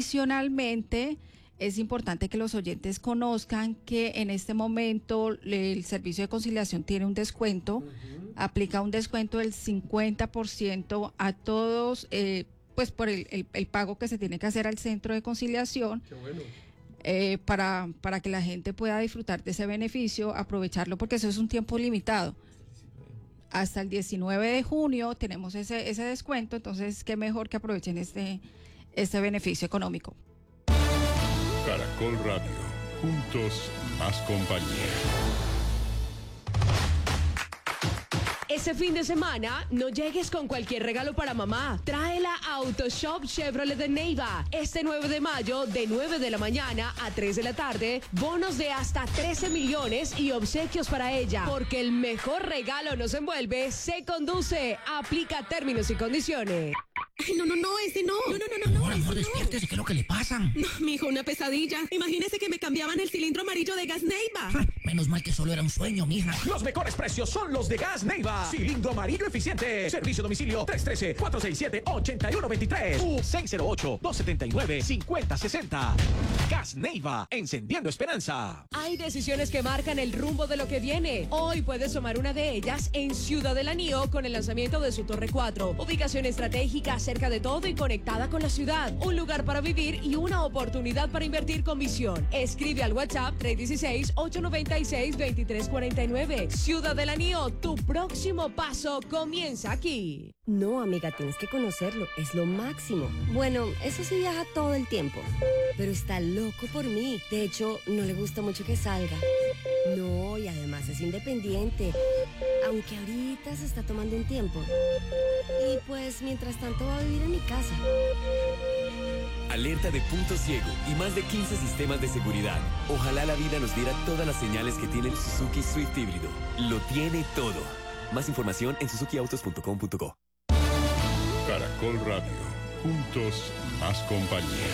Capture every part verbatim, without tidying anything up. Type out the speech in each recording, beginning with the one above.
adicionalmente, es importante que los oyentes conozcan que en este momento el Servicio de Conciliación tiene un descuento, uh-huh. aplica un descuento del cincuenta por ciento a todos, eh, pues por el, el, el pago que se tiene que hacer al Centro de Conciliación. Qué bueno. eh, para, para que la gente pueda disfrutar de ese beneficio, aprovecharlo, porque eso es un tiempo limitado. Hasta el diecinueve de junio tenemos ese, ese descuento, entonces qué mejor que aprovechen este, este beneficio económico. Caracol Radio, juntos más compañía. Ese fin de semana, no llegues con cualquier regalo para mamá. Tráela a Autoshop Chevrolet de Neiva. Este nueve de mayo, de nueve de la mañana a tres de la tarde, bonos de hasta trece millones y obsequios para ella. Porque el mejor regalo nos envuelve, se conduce. Aplica términos y condiciones. Ay, no, no, no, ese no. No, no, no, no. Amor, amor, despiértese, ¿qué es lo que le pasa? No, mijo, una pesadilla. Imagínese que me cambiaban el cilindro amarillo de Gas Neiva. Menos mal que solo era un sueño, mija. Los mejores precios son los de Gas Neiva. Cilindro amarillo eficiente. Servicio a domicilio tres uno tres, cuatro seis siete, ocho uno dos tres u seis cero ocho, dos siete nueve, cinco cero seis cero. Gas Neiva, encendiendo esperanza. Hay decisiones que marcan el rumbo de lo que viene. Hoy puedes tomar una de ellas en Ciudad del Anío con el lanzamiento de su Torre cuatro. Ubicación estratégica cerca de todo y conectada con la ciudad. Un lugar para vivir y una oportunidad para invertir con visión. Escribe al WhatsApp tres uno seis, ocho nueve seis, dos tres cuatro nueve. Ciudad del Anío, tu próximo paso comienza aquí. No, amiga, tienes que conocerlo. Es lo máximo. Bueno, eso sí viaja todo el tiempo. Pero está loco por mí. De hecho, no le gusta mucho que salga. No, y además es independiente. Aunque ahorita se está tomando un tiempo. Y pues, mientras tanto va a vivir en mi casa. Alerta de punto ciego y más de quince sistemas de seguridad. Ojalá la vida nos diera todas las señales que tiene el Suzuki Swift híbrido. Lo tiene todo. Más información en suzuki autos punto com punto co. Caracol Radio, juntos más compañía.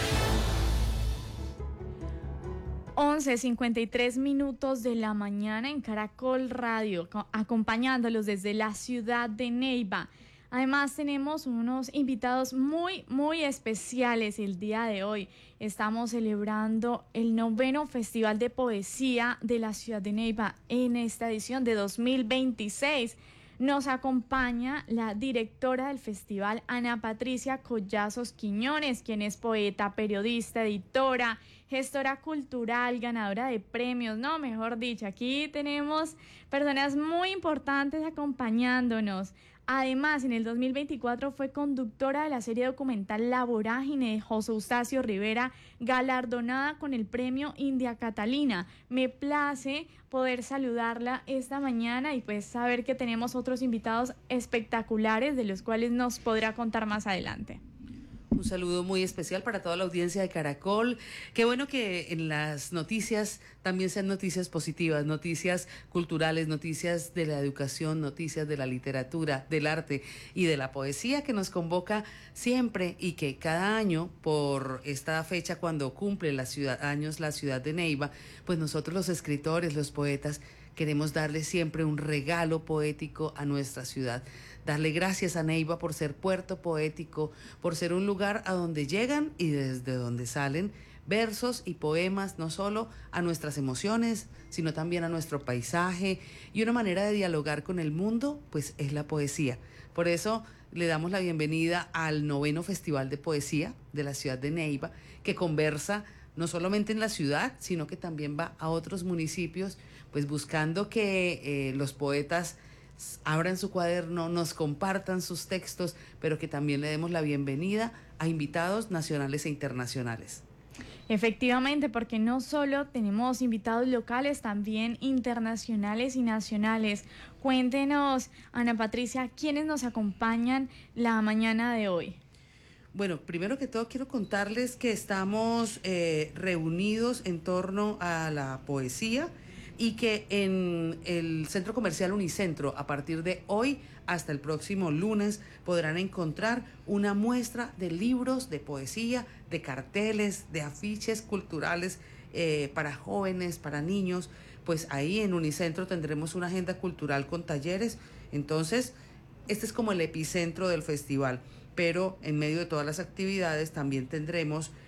once cincuenta y tres minutos de la mañana en Caracol Radio, acompañándolos desde la ciudad de Neiva. Además tenemos unos invitados muy, muy especiales el día de hoy. Estamos celebrando el noveno Festival de Poesía de la ciudad de Neiva en esta edición de dos mil veintiséis. Nos acompaña la directora del festival, Ana Patricia Collazos Quiñones, quien es poeta, periodista, editora, gestora cultural, ganadora de premios, no, mejor dicho, aquí tenemos personas muy importantes acompañándonos. Además, en el dos mil veinticuatro fue conductora de la serie documental La Vorágine de José Eustacio Rivera, galardonada con el premio India Catalina. Me place poder saludarla esta mañana y pues saber que tenemos otros invitados espectaculares de los cuales nos podrá contar más adelante. Un saludo muy especial para toda la audiencia de Caracol. Qué bueno que en las noticias también sean noticias positivas, noticias culturales, noticias de la educación, noticias de la literatura, del arte y de la poesía que nos convoca siempre y que cada año por esta fecha cuando cumple la ciudad, años la ciudad de Neiva, pues nosotros los escritores, los poetas, queremos darle siempre un regalo poético a nuestra ciudad. Darle gracias a Neiva por ser puerto poético, por ser un lugar a donde llegan y desde donde salen versos y poemas, no solo a nuestras emociones, sino también a nuestro paisaje, y una manera de dialogar con el mundo, pues es la poesía. Por eso le damos la bienvenida al noveno Festival de Poesía de la ciudad de Neiva, que conversa no solamente en la ciudad, sino que también va a otros municipios, pues buscando que eh, los poetas abran su cuaderno, nos compartan sus textos, pero que también le demos la bienvenida a invitados nacionales e internacionales. Efectivamente, porque no solo tenemos invitados locales, también internacionales y nacionales. Cuéntenos, Ana Patricia, ¿quiénes nos acompañan la mañana de hoy? Bueno, primero que todo quiero contarles que estamos eh, reunidos en torno a la poesía y que en el Centro Comercial Unicentro, a partir de hoy hasta el próximo lunes, podrán encontrar una muestra de libros de poesía, de carteles, de afiches culturales eh, para jóvenes, para niños. Pues ahí en Unicentro tendremos una agenda cultural con talleres. Entonces, este es como el epicentro del festival, pero en medio de todas las actividades también tendremos